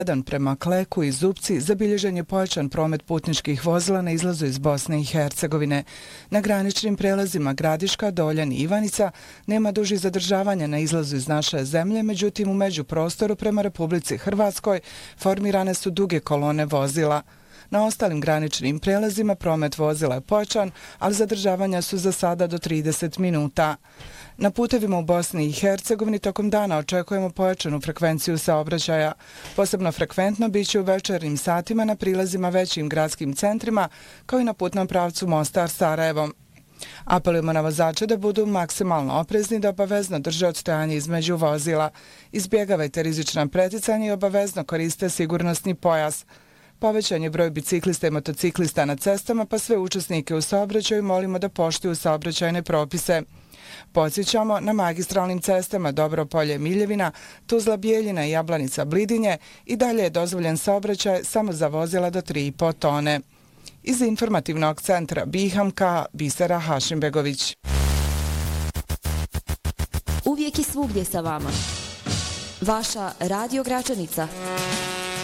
1 prema Kleku i Zupci zabilježen je pojačan promet putničkih vozila na izlazu iz Bosne i Hercegovine. Na graničnim prelazima Gradiška, Doljan i Ivanica nema dužih zadržavanja na izlazu iz naše zemlje, međutim u međuprostoru prema Republici Hrvatskoj formirane su duge kolone vozila. Na ostalim graničnim prelazima promet vozila je pojačan, ali zadržavanja su za sada do 30 minuta. Na putevima u Bosni i Hercegovini tokom dana očekujemo pojačanu frekvenciju saobraćaja. Posebno frekventno biće u večernjim satima na prilazima većim gradskim centrima, kao i na putnom pravcu Mostar-Sarajevo. Apelujemo na vozače da budu maksimalno oprezni, da obavezno drže odstojanje između vozila. Izbjegavajte rizična preticanja i obavezno koriste sigurnosni pojas. Povećan je broj biciklista i motociklista na cestama, pa sve učesnike u saobraćaju molimo da poštuju saobraćajne propise. Podsjećamo, na magistralnim cestama Dobropolje-Miljevina, Tuzla-Bijeljina i Jablanica-Blidinje i dalje je dozvoljen saobraćaj samo za vozila do 3,5 tone. Iz informativnog centra Bihamka, Bisera Hašimbegović. Uvijek i svugdje sa vama. Vaša Radio Gračanica.